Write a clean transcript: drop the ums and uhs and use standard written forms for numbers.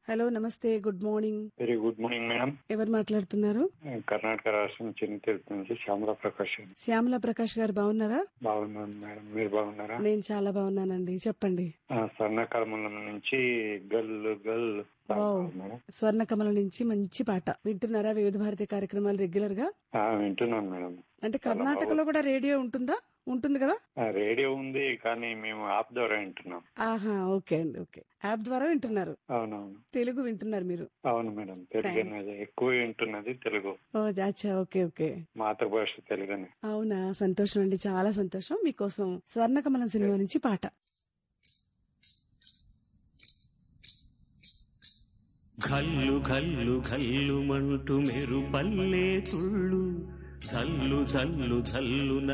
Hello, నమస్తే, good morning. Very good morning madam. ఎవరు మాట్లాడుతున్నారు? కర్ణాటక రాష్ట్రం చిన్న తిరుపతి నుంచి శ్యామలా ప్రకాష్. శ్యామలా ప్రకాష్ గారు బాగున్నారా? బాగున్నాను మేడం, మీరు బాగున్నారా? నేను చాలా బాగున్నానండి, చెప్పండి. స్వర్ణకర్మలం నుంచి గల్లు గల్లు మేడం. స్వర్ణకమలం నుంచి మంచి పాట వింటున్నారా? వివిధ భారతి కార్యక్రమాలు రెగ్యులర్ గా వింటున్నాను మేడం. అంటే కర్ణాటకలో కూడా రేడియో ఉంటుందా? ఉంటుంది కదా. రేడియో ఉంది, కానీ మేము యాప్ ద్వారా వింటున్నాం. ఆహా, ఓకే అండి, ఓకే. యాప్ ద్వారా వింటున్నారు. అవునవును. తెలుగు వింటున్నారు మీరు? అవును మేడం, తెలుగు ఎక్కువ వింటున్నది తెలుగు. ఓ అచ్చా, ఓకే ఓకే. మాతృభాష తెలుగునే. అవునా, సంతోషం అండి, చాలా సంతోషం. మీకోసం స్వర్ణకమలం సినిమా నుంచి పాట. ఘల్లు ఘల్లు ఘల్లు మంటూ మెరుపల్లే తుళ్ళు, జల్లు జల్లు జల్లు